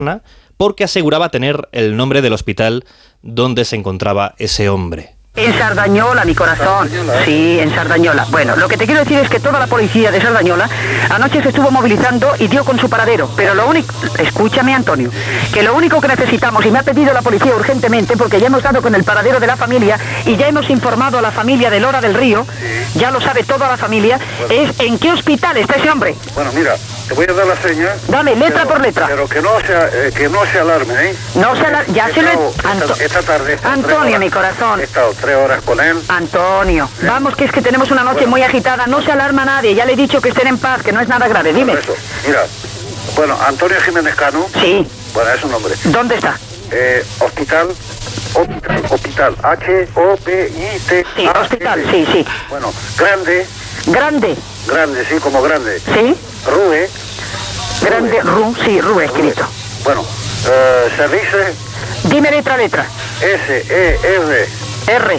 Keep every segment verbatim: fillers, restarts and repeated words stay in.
porque aseguraba tener el nombre del hospital donde se encontraba ese hombre. En Sardañola, mi corazón. Sí, en Sardañola. Bueno, lo que te quiero decir es que toda la policía de Sardañola anoche se estuvo movilizando y dio con su paradero. Pero lo único... Escúchame, Antonio, que lo único que necesitamos, y me ha pedido la policía urgentemente, porque ya hemos dado con el paradero de la familia y ya hemos informado a la familia de Lora del Río, ya lo sabe toda la familia, es en qué hospital está ese hombre. Bueno, mira, te voy a dar la seña. Dame, letra pero, por letra. Pero que no se, eh, que no se alarme, ¿eh? No se alarme, ya he se lo... estado, Anto... esta, esta tarde... Antonio, mi corazón. He estado tres horas con él. Antonio, ¿Eh? vamos, que es que tenemos una noche bueno. muy agitada, no se alarma nadie, ya le he dicho que estén en paz, que no es nada grave, dime. Eso, mira, bueno, Antonio Jiménez Cano. Sí. Bueno, es su nombre. ¿Dónde está? Eh, hospital, hospital, hospital, H O P I T. Sí, hospital, sí, sí. Bueno, grande. Grande. Grande, sí, como grande. Sí. Rue. Grande, Ru, sí, Rue, escrito. Bueno, eh, servicio. Dime letra a letra. S, E, R. R.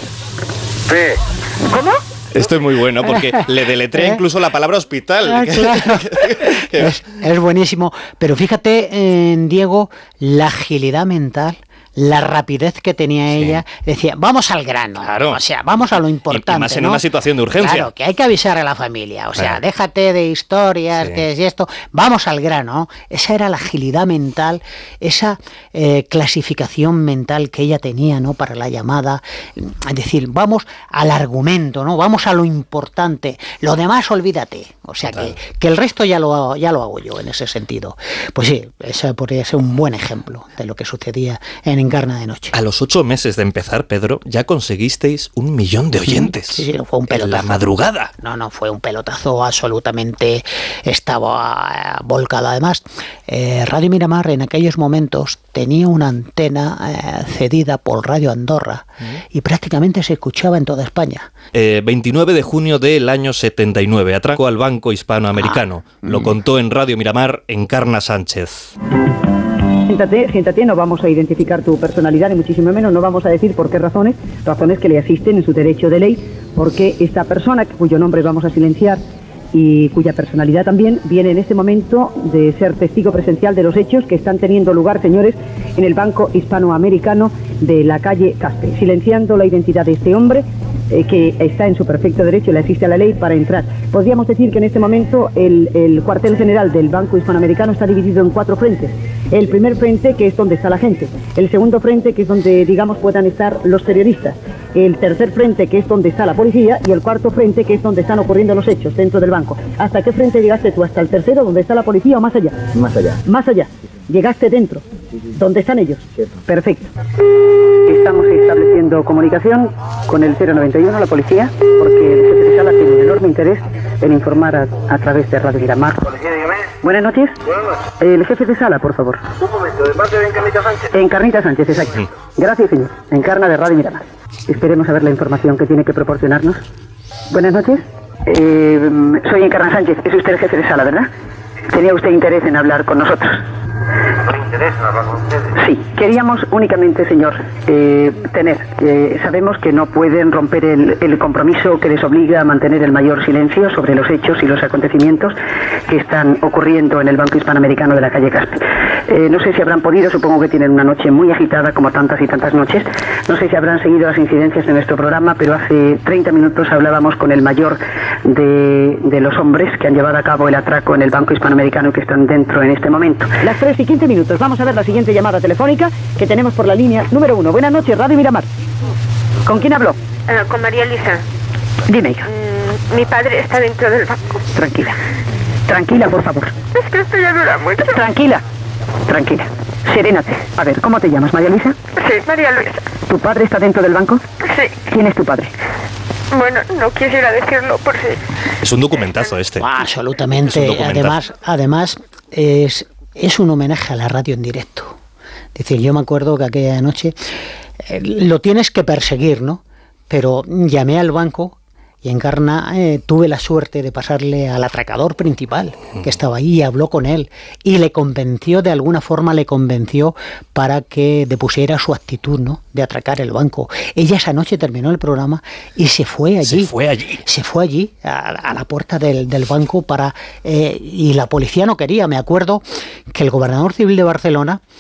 P. ¿Cómo? Esto es muy bueno porque le deletrea ¿Eh? incluso la palabra hospital. Ah, claro. es, es buenísimo. Pero fíjate, eh, Diego, la agilidad mental, la rapidez que tenía sí. ella, decía, vamos al grano, claro. o sea, vamos a lo importante. Y más en ¿no? una situación de urgencia. Claro, que hay que avisar a la familia, o sea, claro. déjate de historias, sí. que es esto, vamos al grano. Esa era la agilidad mental, esa eh, clasificación mental que ella tenía, ¿no? Para la llamada, es decir, vamos al argumento, ¿no? Vamos a lo importante, lo demás olvídate, o sea, que, que el resto ya lo, ya lo hago yo en ese sentido. Pues sí, ese podría ser un buen ejemplo de lo que sucedía en Encarna de Noche. A los ocho meses de empezar, Pedro, ya conseguisteis un millón de oyentes. Sí, sí, fue un pelotazo. En la madrugada. No, no, fue un pelotazo absolutamente, estaba volcado. Además, eh, Radio Miramar en aquellos momentos tenía una antena eh, cedida por Radio Andorra ¿Mm? y prácticamente se escuchaba en toda España. Eh, veintinueve de junio del año setenta y nueve, atraco al Banco Hispanoamericano. Ah, Lo mm. contó en Radio Miramar Encarna Sánchez. Siéntate, siéntate, no vamos a identificar tu personalidad, ni muchísimo menos, no vamos a decir por qué razones, razones que le asisten en su derecho de ley, porque esta persona, cuyo nombre vamos a silenciar y cuya personalidad también, viene en este momento de ser testigo presencial de los hechos que están teniendo lugar, señores, en el Banco Hispanoamericano de la calle Caspe, silenciando la identidad de este hombre, eh, que está en su perfecto derecho y le asiste a la ley para entrar. Podríamos decir que en este momento el, el cuartel general del Banco Hispanoamericano está dividido en cuatro frentes. El primer frente, que es donde está la gente. El segundo frente, que es donde, digamos, puedan estar los periodistas. El tercer frente, que es donde está la policía. Y el cuarto frente, que es donde están ocurriendo los hechos, dentro del banco. ¿Hasta qué frente llegaste tú? ¿Hasta el tercero, donde está la policía, o más allá? Más allá. Más allá. ¿Llegaste dentro? Sí, sí. ¿Dónde están ellos? Cierto. Perfecto. Estamos estableciendo comunicación con el cero noventa y uno, la policía, porque el jefe de sala tiene un enorme interés en informar a, a través de Radio Miramar. Policía, dígame. Buenas noches. Buenas noches. El jefe de sala, por favor. Un momento, ¿de parte de Encarnita Sánchez? Encarnita Sánchez, exacto. Sí. Gracias, señor. Encarna de Radio Miramar. Esperemos a ver la información que tiene que proporcionarnos. Buenas noches. Eh, soy Encarna Sánchez. Es usted el jefe de sala, ¿verdad? ¿Tenía usted interés en hablar con nosotros? ¿Interés en hablar con ustedes? Sí. Queríamos únicamente, señor, eh, tener... Eh, sabemos que no pueden romper el, el compromiso que les obliga a mantener el mayor silencio sobre los hechos y los acontecimientos que están ocurriendo en el Banco Hispanoamericano de la calle Caspe. Eh, no sé si habrán podido, supongo que tienen una noche muy agitada como tantas y tantas noches. No sé si habrán seguido las incidencias de nuestro programa, pero hace treinta minutos hablábamos con el mayor de, de los hombres que han llevado a cabo el atraco en el Banco Hispanoamericano y que están dentro en este momento. Las tres y quince minutos. Vamos a ver la siguiente llamada telefónica que tenemos por la línea número uno. Buenas noches, Radio Miramar. ¿Con quién habló? Uh, con María Elisa. Dime, hija. Mm, mi padre está dentro del banco. Tranquila. Tranquila, por favor. Es que esto ya dura mucho. Tranquila. Tranquila. Serénate. A ver, ¿cómo te llamas, María Luisa? Sí, María Luisa. ¿Tu padre está dentro del banco? Sí. ¿Quién es tu padre? Bueno, no quisiera decirlo por si... Es un documentazo este. Ah, absolutamente. Es un documentazo. Además, además es, es un homenaje a la radio en directo. Es decir, yo me acuerdo que aquella noche eh, lo tienes que perseguir, ¿no? Pero llamé al banco y Encarna eh, tuve la suerte de pasarle al atracador principal que estaba ahí y habló con él y le convenció, de alguna forma le convenció para que depusiera su actitud, ¿no? De atracar el banco. Ella esa noche terminó el programa y se fue allí. Se fue allí. Se fue allí a, a la puerta del, del banco para eh, y la policía no quería. Me acuerdo que el gobernador civil de Barcelona